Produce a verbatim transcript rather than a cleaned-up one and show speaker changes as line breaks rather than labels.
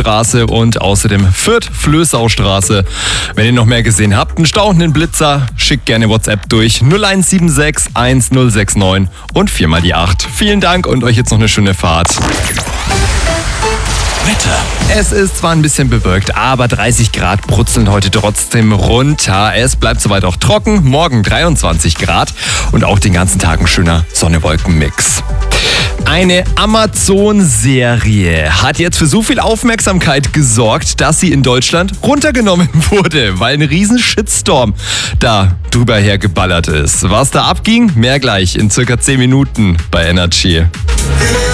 Straße und außerdem Fürth-Flößau-Straße. Wenn ihr noch mehr gesehen habt, einen stauchenden Blitzer, schickt gerne WhatsApp durch null eins sieben sechs eins null sechs neun und vier mal die acht. Vielen Dank und euch jetzt noch eine schöne Fahrt.
Wetter.
Es ist zwar ein bisschen bewölkt, aber dreißig Grad brutzeln heute trotzdem runter. Es bleibt soweit auch trocken, morgen dreiundzwanzig Grad und auch den ganzen Tag ein schöner Sonne-Wolken-Mix. Eine Amazon-Serie hat jetzt für so viel Aufmerksamkeit gesorgt, dass sie in Deutschland runtergenommen wurde, weil ein riesen Shitstorm da drüber hergeballert ist. Was da abging, mehr gleich in circa zehn Minuten bei Energy.